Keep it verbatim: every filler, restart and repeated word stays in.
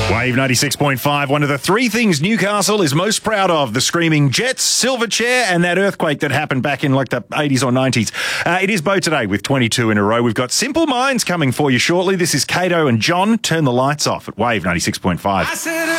Wave ninety-six point five, one of the three things Newcastle is most proud of, the Screaming Jets, Silverchair and that earthquake that happened back in like the eighties or nineties. Uh, it is Bo today with twenty-two in a row. We've got Simple Minds coming for you shortly. This is Kato and John. Turn the lights off at Wave ninety-six point five.